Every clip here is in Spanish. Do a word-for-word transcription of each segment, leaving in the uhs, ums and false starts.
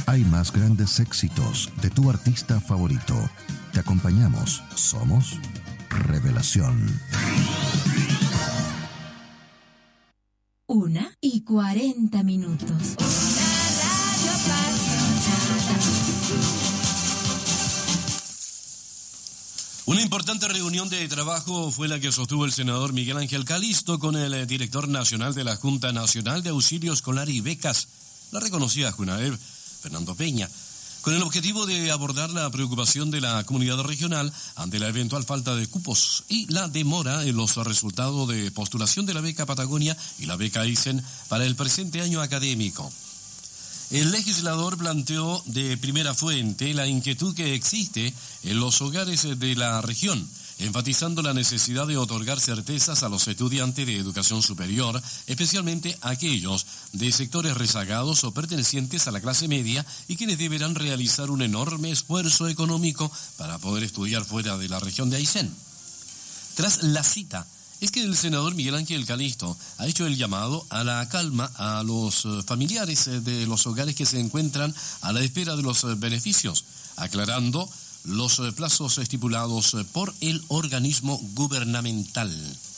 Hay más grandes éxitos de tu artista favorito. Te acompañamos. Somos Revelación. Una y cuarenta minutos. Una importante reunión de trabajo fue la que sostuvo el senador Miguel Ángel Calisto con el director nacional de la Junta Nacional de Auxilio Escolar y Becas, la reconocida JUNAEB, Fernando Peña, con el objetivo de abordar la preocupación de la comunidad regional ante la eventual falta de cupos y la demora en los resultados de postulación de la beca Patagonia y la beca Aysén para el presente año académico. El legislador planteó de primera fuente la inquietud que existe en los hogares de la región, enfatizando la necesidad de otorgar certezas a los estudiantes de educación superior, especialmente aquellos de sectores rezagados o pertenecientes a la clase media y quienes deberán realizar un enorme esfuerzo económico para poder estudiar fuera de la región de Aysén. Tras la cita, es que el senador Miguel Ángel Calisto ha hecho el llamado a la calma a los familiares de los hogares que se encuentran a la espera de los beneficios, aclarando los plazos estipulados por el organismo gubernamental.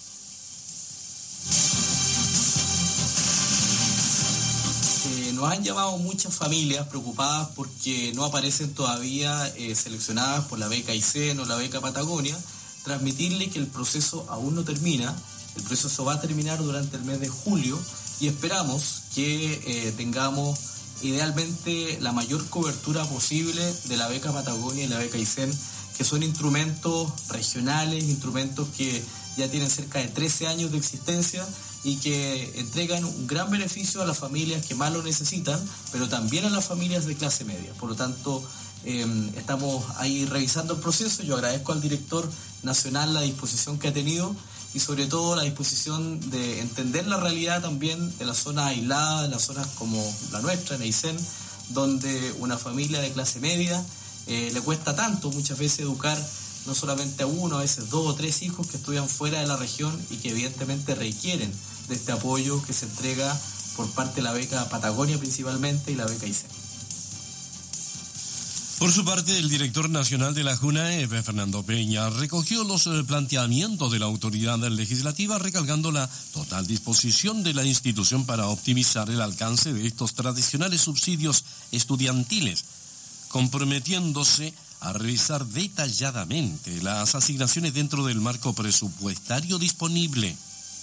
Eh, nos han llamado muchas familias preocupadas porque no aparecen todavía eh, seleccionadas por la beca Aysén o la beca Patagonia. Transmitirle que el proceso aún no termina, el proceso va a terminar durante el mes de julio y esperamos que eh, tengamos idealmente la mayor cobertura posible de la beca Patagonia y la beca Aysén, que son instrumentos regionales, instrumentos que ya tienen cerca de trece años de existencia y que entregan un gran beneficio a las familias que más lo necesitan, pero también a las familias de clase media. Por lo tanto, eh, estamos ahí revisando el proceso. Yo agradezco al director nacional la disposición que ha tenido y sobre todo la disposición de entender la realidad también de las zonas aisladas, de las zonas como la nuestra, en Aysén, donde una familia de clase media eh, le cuesta tanto muchas veces educar no solamente a uno, a veces dos o tres hijos que estudian fuera de la región y que evidentemente requieren de este apoyo que se entrega por parte de la beca Patagonia principalmente y la beca Aysén. Por su parte, el director nacional de la JUNAEB, Fernando Peña, recogió los planteamientos de la autoridad legislativa, recalcando la total disposición de la institución para optimizar el alcance de estos tradicionales subsidios estudiantiles, comprometiéndose a revisar detalladamente las asignaciones dentro del marco presupuestario disponible.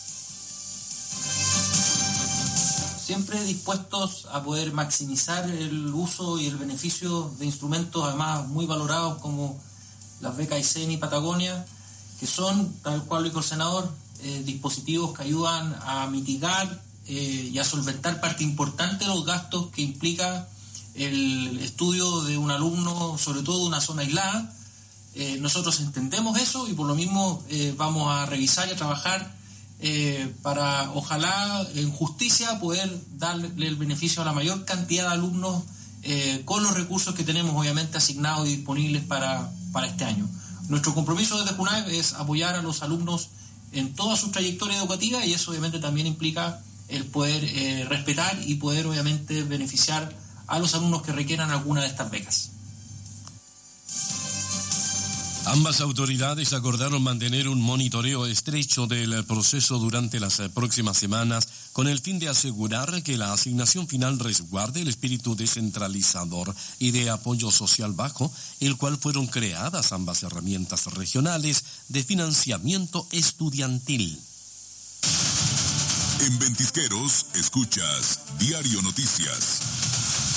Siempre dispuestos a poder maximizar el uso y el beneficio de instrumentos además muy valorados como las becas Aysén y Patagonia, que son, tal cual lo dijo el senador, eh, dispositivos que ayudan a mitigar eh, y a solventar parte importante de los gastos que implica el estudio de un alumno, sobre todo de una zona aislada. Eh, nosotros entendemos eso y por lo mismo eh, vamos a revisar y a trabajar Eh, para, ojalá, en justicia, poder darle el beneficio a la mayor cantidad de alumnos eh, con los recursos que tenemos, obviamente, asignados y disponibles para, para este año. Nuestro compromiso desde JUNAEB es apoyar a los alumnos en toda su trayectoria educativa y eso, obviamente, también implica el poder eh, respetar y poder, obviamente, beneficiar a los alumnos que requieran alguna de estas becas. Ambas autoridades acordaron mantener un monitoreo estrecho del proceso durante las próximas semanas con el fin de asegurar que la asignación final resguarde el espíritu descentralizador y de apoyo social bajo el cual fueron creadas ambas herramientas regionales de financiamiento estudiantil. En Ventisqueros escuchas Diario Noticias.